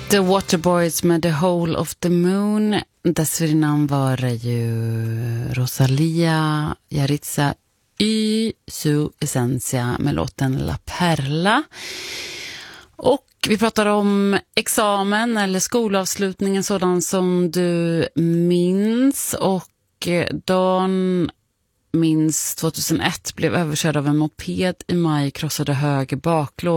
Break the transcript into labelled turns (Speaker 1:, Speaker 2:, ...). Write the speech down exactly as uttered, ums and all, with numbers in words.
Speaker 1: The Waterboys med The Hole of the Moon. Dessförinnan var det ju Rosalia Yaritza y su esencia med låten La Perla. Och vi pratar om examen eller skolavslutningen sådan som du minns. Och Dan minns tjugohundraett blev överkörd av en moped i maj, krossade höger baklås.